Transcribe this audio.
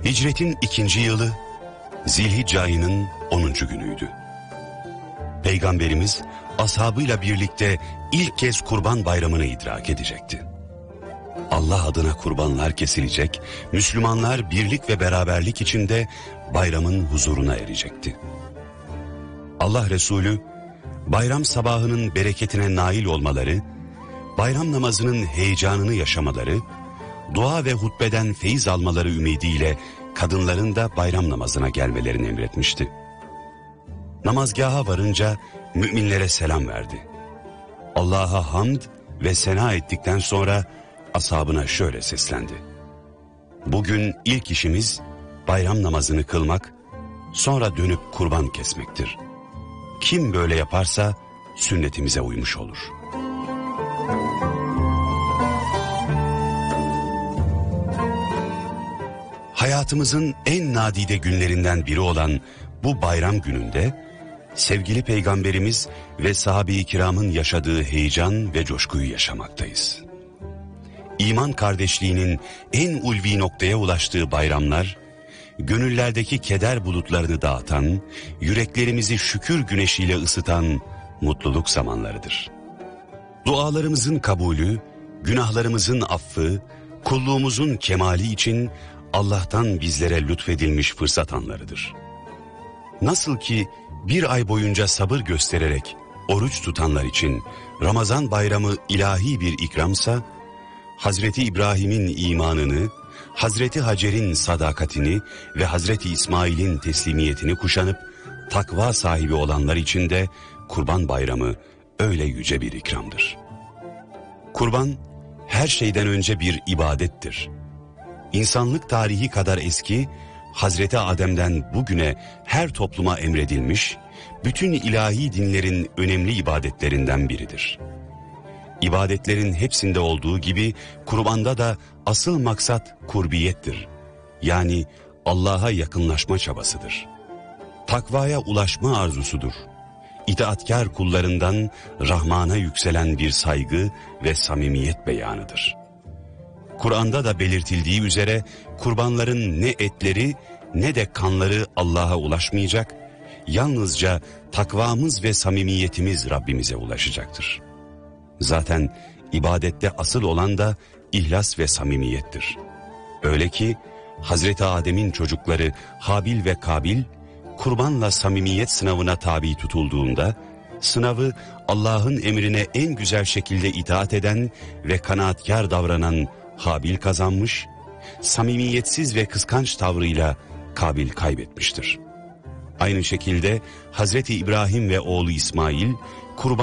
Hicretin 2. yılı Zilhicce ayının 10. günüydü. Peygamberimiz ashabıyla birlikte ilk kez Kurban Bayramı'nı idrak edecekti. Allah adına kurbanlar kesilecek, Müslümanlar birlik ve beraberlik içinde bayramın huzuruna erecekti. Allah Resulü bayram sabahının bereketine nail olmaları, bayram namazının heyecanını yaşamaları, dua ve hutbeden feyiz almaları ümidiyle kadınların da bayram namazına gelmelerini emretmişti. Namazgaha varınca müminlere selam verdi. Allah'a hamd ve sena ettikten sonra ashabına şöyle seslendi: bugün ilk işimiz bayram namazını kılmak, sonra dönüp kurban kesmektir. Kim böyle yaparsa sünnetimize uymuş olur. Hayatımızın en nadide günlerinden biri olan bu bayram gününde sevgili Peygamberimiz ve sahabe-i kiramın yaşadığı heyecan ve coşkuyu yaşamaktayız. İman kardeşliğinin en ulvi noktaya ulaştığı bayramlar, gönüllerdeki keder bulutlarını dağıtan, yüreklerimizi şükür güneşiyle ısıtan mutluluk zamanlarıdır. Dualarımızın kabulü, günahlarımızın affı, kulluğumuzun kemali için Allah'tan bizlere lütfedilmiş fırsat anlarıdır. Nasıl ki bir ay boyunca sabır göstererek oruç tutanlar için Ramazan bayramı ilahi bir ikramsa, Hazreti İbrahim'in imanını, Hazreti Hacer'in sadakatini ve Hazreti İsmail'in teslimiyetini kuşanıp takva sahibi olanlar için de Kurban Bayramı öyle yüce bir ikramdır. Kurban her şeyden önce bir ibadettir. İnsanlık tarihi kadar eski, Hazreti Adem'den bugüne her topluma emredilmiş, bütün ilahi dinlerin önemli ibadetlerinden biridir. İbadetlerin hepsinde olduğu gibi kurbanda da asıl maksat kurbiyettir. Yani Allah'a yakınlaşma çabasıdır. Takvaya ulaşma arzusudur. İtaatkar kullarından Rahman'a yükselen bir saygı ve samimiyet beyanıdır. Kur'an'da da belirtildiği üzere kurbanların ne etleri ne de kanları Allah'a ulaşmayacak, yalnızca takvamız ve samimiyetimiz Rabbimize ulaşacaktır. Zaten ibadette asıl olan da ihlas ve samimiyettir. Öyle ki Hazreti Adem'in çocukları Habil ve Kabil kurbanla samimiyet sınavına tabi tutulduğunda, sınavı Allah'ın emrine en güzel şekilde itaat eden ve kanaatkar davranan Habil kazanmış, samimiyetsiz ve kıskanç tavrıyla Kabil kaybetmiştir. Aynı şekilde Hazreti İbrahim ve oğlu İsmail kurban